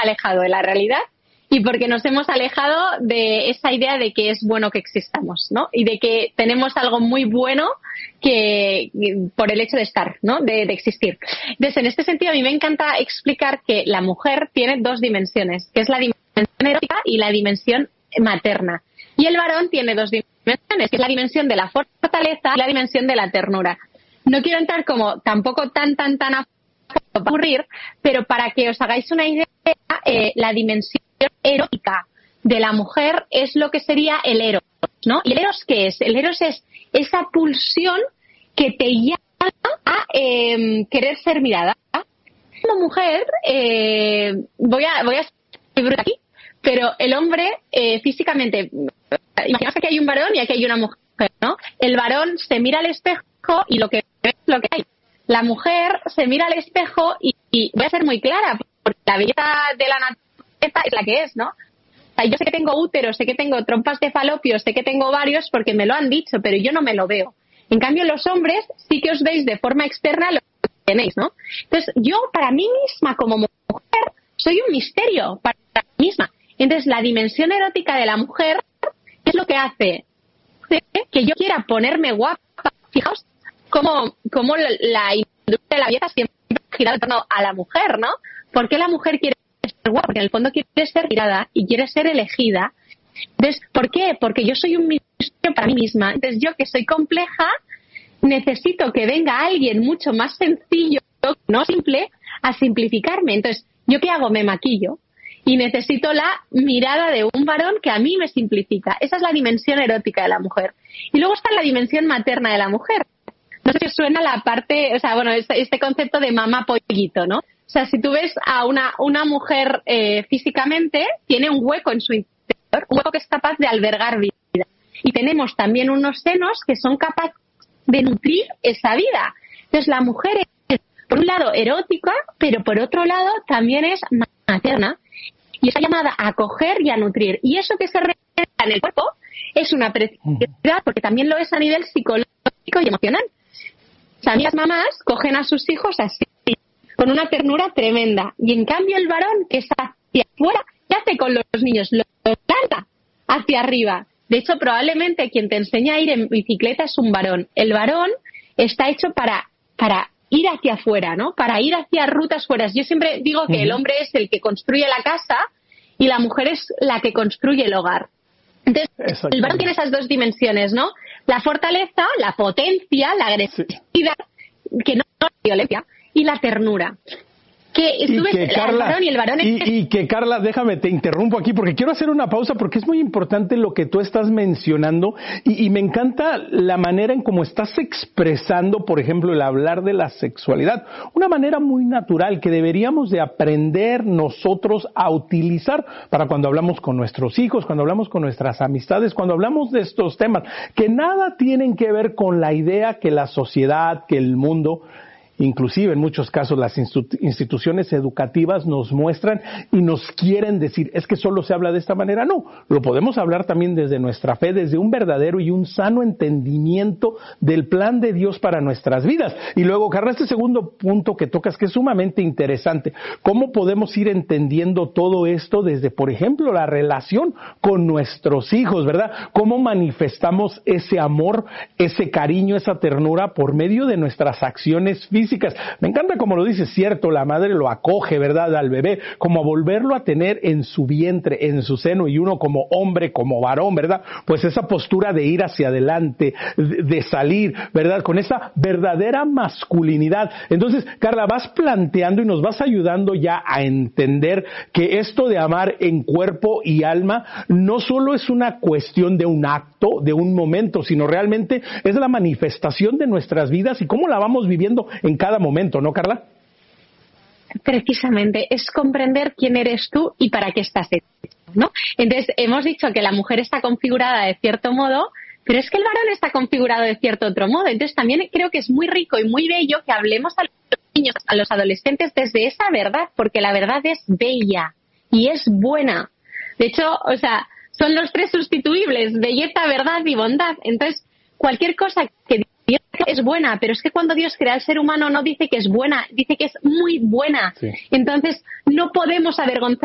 alejado de la realidad y porque nos hemos alejado de esa idea de que es bueno que existamos, ¿no? Y de que tenemos algo muy bueno que por el hecho de estar, ¿no? De existir. Entonces, en este sentido, a mí me encanta explicar que la mujer tiene dos dimensiones, que es la dimensión erótica y la dimensión materna. Y el varón tiene dos dimensiones, que es la dimensión de la fortaleza y la dimensión de la ternura. No quiero entrar como tampoco tan a ocurrir, pero para que os hagáis una idea, la dimensión erótica de la mujer es lo que sería el eros, ¿no? ¿Y el eros qué es? El eros es esa pulsión que te llama a querer ser mirada. Como mujer, voy a ser bruta aquí, pero el hombre físicamente, imaginaos que aquí hay un varón y aquí hay una mujer, ¿no? El varón se mira al espejo y lo que ve es lo que hay. La mujer se mira al espejo y voy a ser muy clara, porque la belleza de la naturaleza es la que es, ¿no? O sea, yo sé que tengo útero, sé que tengo trompas de falopio, sé que tengo ovarios porque me lo han dicho, pero yo no me lo veo. En cambio, los hombres sí que os veis de forma externa lo que tenéis, ¿no? Entonces, yo para mí misma como mujer soy un misterio para mí misma. Entonces, la dimensión erótica de la mujer es lo que hace que yo quiera ponerme guapa. Fijaos cómo la industria de la belleza siempre ha girado en torno a la mujer, ¿no? ¿Por qué la mujer quiere ser guapa? Porque en el fondo quiere ser mirada y quiere ser elegida. Entonces, ¿por qué? Porque yo soy un misterio para mí misma. Entonces, yo que soy compleja, necesito que venga alguien mucho más sencillo, no simple, a simplificarme. Entonces, ¿yo qué hago? Me maquillo. Y necesito la mirada de un varón que a mí me simplifica. Esa es la dimensión erótica de la mujer. Y luego está la dimensión materna de la mujer. No sé si os suena la parte, o sea, bueno, este concepto de mamá pollito, ¿no? O sea, si tú ves a una mujer físicamente, tiene un hueco en su interior, un hueco que es capaz de albergar vida. Y tenemos también unos senos que son capaces de nutrir esa vida. Entonces, la mujer es, por un lado, erótica, pero por otro lado, también es materna. Y está llamada a acoger y a nutrir. Y eso que se refleja en el cuerpo es una preciosidad, porque también lo es a nivel psicológico y emocional. O sea, las mamás cogen a sus hijos así, con una ternura tremenda. Y en cambio el varón, que está hacia afuera, ¿qué hace con los niños? Los lanza hacia arriba. De hecho, probablemente quien te enseña a ir en bicicleta es un varón. El varón está hecho para ir hacia afuera, ¿no? Para ir hacia rutas fuera. Yo siempre digo que el hombre es el que construye la casa y la mujer es la que construye el hogar. Entonces, el varón tiene esas dos dimensiones, ¿no? La fortaleza, la potencia, la agresividad, que no es violencia, y la ternura. Carla, déjame, te interrumpo aquí porque quiero hacer una pausa porque es muy importante lo que tú estás mencionando y me encanta la manera en cómo estás expresando, por ejemplo, el hablar de la sexualidad. Una manera muy natural que deberíamos de aprender nosotros a utilizar para cuando hablamos con nuestros hijos, cuando hablamos con nuestras amistades, cuando hablamos de estos temas, que nada tienen que ver con la idea que la sociedad, que el mundo, inclusive en muchos casos las instituciones educativas nos muestran y nos quieren decir, es que solo se habla de esta manera. No, lo podemos hablar también desde nuestra fe, desde un verdadero y un sano entendimiento del plan de Dios para nuestras vidas. Y luego, Carla, este segundo punto que tocas, que es sumamente interesante, ¿cómo podemos ir entendiendo todo esto desde, por ejemplo, la relación con nuestros hijos, ¿verdad? ¿Cómo manifestamos ese amor, ese cariño, esa ternura por medio de nuestras acciones físicas? Me encanta como lo dices, cierto, la madre lo acoge, ¿verdad?, al bebé, como a volverlo a tener en su vientre, en su seno, y uno como hombre, como varón, ¿verdad?, pues esa postura de ir hacia adelante, de salir, ¿verdad?, con esa verdadera masculinidad. Entonces, Carla, vas planteando y nos vas ayudando ya a entender que esto de amar en cuerpo y alma no solo es una cuestión de un acto, de un momento, sino realmente es la manifestación de nuestras vidas y cómo la vamos viviendo en cada momento, ¿no, Carla? Precisamente, es comprender quién eres tú y para qué estás hecho, ¿no? Entonces, hemos dicho que la mujer está configurada de cierto modo, pero es que el varón está configurado de cierto otro modo. Entonces, también creo que es muy rico y muy bello que hablemos a los niños, a los adolescentes, desde esa verdad, porque la verdad es bella y es buena. De hecho, o sea, son los tres sustituibles: belleza, verdad y bondad. Entonces, cualquier cosa que Dios es buena, pero es que cuando Dios crea al ser humano no dice que es buena, dice que es muy buena. Sí. Entonces, no podemos avergonzarnos